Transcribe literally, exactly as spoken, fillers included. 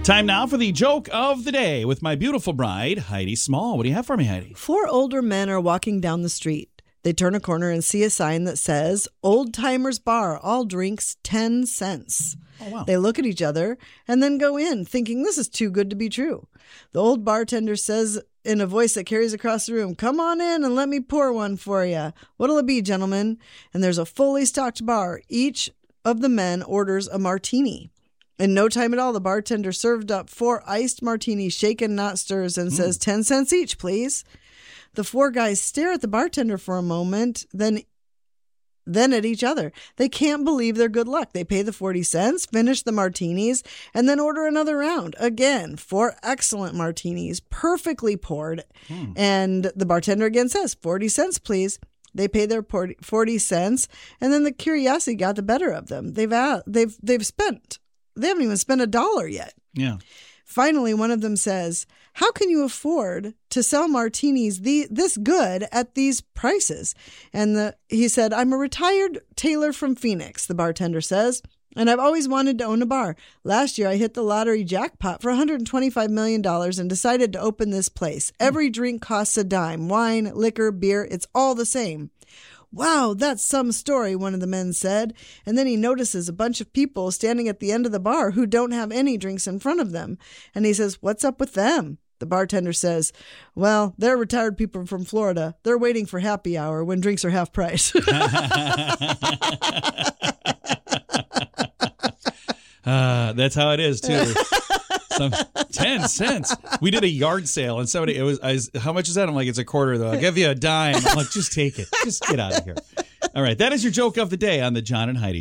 Time now for the joke of the day with my beautiful bride, Heidi Small. What do you have for me, Heidi? Four older men are walking down the street. They turn a corner and see a sign that says, Old Timers Bar, all drinks ten cents. Oh, wow. They look at each other and then go in, thinking this is too good to be true. The old bartender says in a voice that carries across the room, come on in and let me pour one for you. What'll it be, gentlemen? And there's a fully stocked bar. Each of the men orders a martini. In no time at all, the bartender served up four iced martinis, shaken, not stirs, and mm. says, ten cents each, please. The four guys stare at the bartender for a moment, then then at each other. They can't believe their good luck. They pay the forty cents, finish the martinis, and then order another round. Again, four excellent martinis, perfectly poured. Hmm. And the bartender again says, forty cents, please. They pay their forty cents, and then the curiosity got the better of them. They've uh, they've they've spent, they haven't even spent a dollar yet. Yeah. Finally, one of them says, how can you afford to sell martinis the, this good at these prices? And the, he said, I'm a retired tailor from Phoenix, the bartender says, and I've always wanted to own a bar. Last year, I hit the lottery jackpot for one hundred twenty-five million dollars and decided to open this place. Every drink costs a dime. Wine, liquor, beer, it's all the same. Wow, that's some story, one of the men said. And then he notices a bunch of people standing at the end of the bar who don't have any drinks in front of them. And he says, what's up with them? The bartender says, well, they're retired people from Florida. They're waiting for happy hour when drinks are half price. uh, that's how it is, too. Some ten cents. We did a yard sale and somebody, it was, I was, how much is that? I'm like, it's a quarter though. I'll give you a dime. I'm like, just take it. Just get out of here. All right. That is your joke of the day on the John and Heidi